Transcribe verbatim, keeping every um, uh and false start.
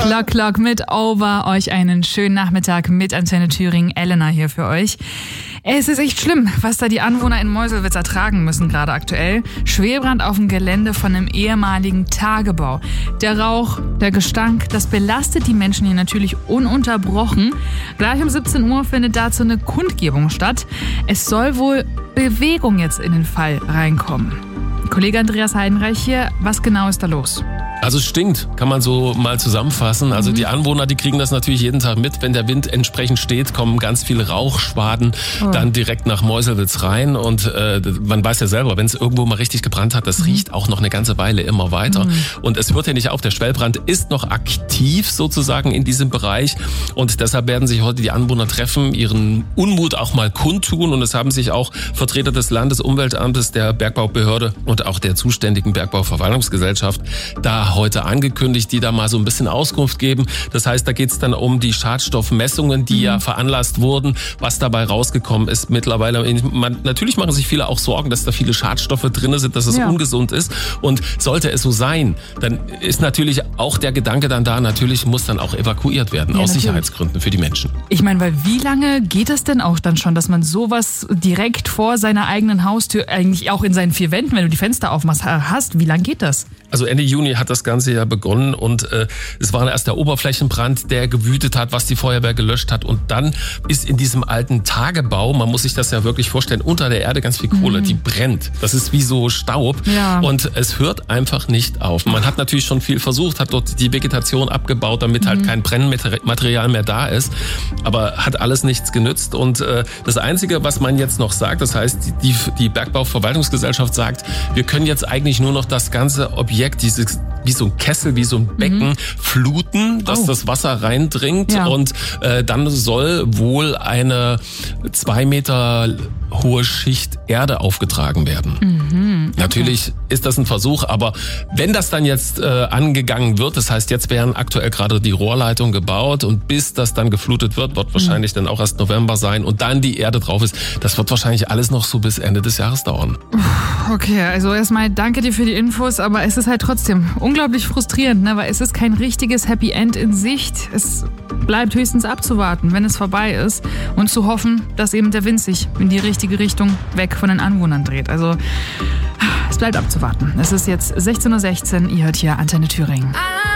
Clock Clock mit Over. Euch einen schönen Nachmittag mit Antenne Thüringen. Elena hier für euch. Es ist echt schlimm, was da die Anwohner in Meuselwitz ertragen müssen gerade aktuell. Schwelbrand auf dem Gelände von einem ehemaligen Tagebau. Der Rauch, der Gestank, das belastet die Menschen hier natürlich ununterbrochen. Gleich um siebzehn Uhr findet dazu eine Kundgebung statt. Es soll wohl Bewegung jetzt in den Fall reinkommen. Kollege Andreas Heidenreich hier, was genau ist da los? Also es stinkt, kann man so mal zusammenfassen. Also mhm. die Anwohner, die kriegen das natürlich jeden Tag mit. Wenn der Wind entsprechend steht, kommen ganz viele Rauchschwaden oh. dann direkt nach Meuselwitz rein. Und äh, man weiß ja selber, wenn es irgendwo mal richtig gebrannt hat, das mhm. riecht auch noch eine ganze Weile immer weiter. Mhm. Und es hört ja nicht auf. Der Schwellbrand ist noch aktiv sozusagen in diesem Bereich. Und deshalb werden sich heute die Anwohner treffen, ihren Unmut auch mal kundtun. Und es haben sich auch Vertreter des Landesumweltamtes, der Bergbaubehörde und auch der zuständigen Bergbauverwaltungsgesellschaft da heute angekündigt, die da mal so ein bisschen Auskunft geben. Das heißt, da geht es dann um die Schadstoffmessungen, die mhm. ja veranlasst wurden, was dabei rausgekommen ist mittlerweile. Man, natürlich machen sich viele auch Sorgen, dass da viele Schadstoffe drin sind, dass es ja. ungesund ist. Und sollte es so sein, dann ist natürlich auch der Gedanke dann da, natürlich muss dann auch evakuiert werden, ja, aus natürlich. Sicherheitsgründen für die Menschen. Ich meine, weil wie lange geht das denn auch dann schon, dass man sowas direkt vor seiner eigenen Haustür, eigentlich auch in seinen vier Wänden, wenn du die Fenster aufmachst, hast? Wie lange geht das? Also Ende Juni hat das Ganze ja begonnen und äh, es war erst der Oberflächenbrand, der gewütet hat, was die Feuerwehr gelöscht hat. Und dann ist in diesem alten Tagebau, man muss sich das ja wirklich vorstellen, unter der Erde ganz viel Kohle, mhm. die brennt. Das ist wie so Staub ja. und es hört einfach nicht auf. Man hat natürlich schon viel versucht, hat dort die Vegetation abgebaut, damit mhm. halt kein Brennmaterial mehr da ist, aber hat alles nichts genützt. Und äh, das Einzige, was man jetzt noch sagt, das heißt, die, die Bergbauverwaltungsgesellschaft sagt, wir können jetzt eigentlich nur noch das ganze Objekt, dieses wie so ein Kessel, wie so ein Becken mhm. fluten, dass oh. das Wasser reindringt ja. und äh, dann soll wohl eine zwei Meter hohe Schicht Erde aufgetragen werden. Mhm. Okay. Natürlich ist das ein Versuch, aber wenn das dann jetzt äh, angegangen wird, das heißt, jetzt werden aktuell gerade die Rohrleitungen gebaut und bis das dann geflutet wird, wird wahrscheinlich mhm. dann auch erst November sein und dann die Erde drauf ist, das wird wahrscheinlich alles noch so bis Ende des Jahres dauern. Okay, also erstmal danke dir für die Infos, aber es ist halt trotzdem unglaublich frustrierend, ne? Weil es ist kein richtiges Happy End in Sicht. Es bleibt höchstens abzuwarten, wenn es vorbei ist und zu hoffen, dass eben der Wind sich in die richtige Richtung weg von den Anwohnern dreht. Also es bleibt abzuwarten. Es ist jetzt sechzehn Uhr sechzehn, ihr hört hier Antenne Thüringen.